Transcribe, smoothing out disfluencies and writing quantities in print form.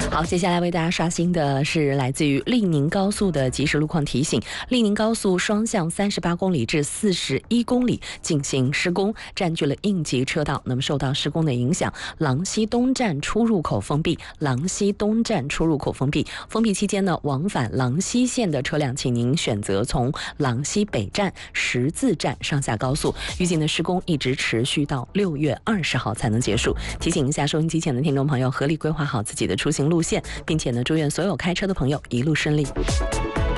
好，接下来为大家刷新的是来自于利宁高速的即时路况提醒。利宁高速双向38公里至41公里进行施工，占据了应急车道。那么受到施工的影响，郎溪东站出入口封闭。郎溪东站出入口封闭。封闭期间呢，往返郎溪线的车辆，请您选择从郎溪北站、十字站上下高速。预计呢，施工一直持续到6月20号才能结束。提醒一下收音机前的听众朋友，合理规划好自己的出行路线，并且呢，祝愿所有开车的朋友一路顺利。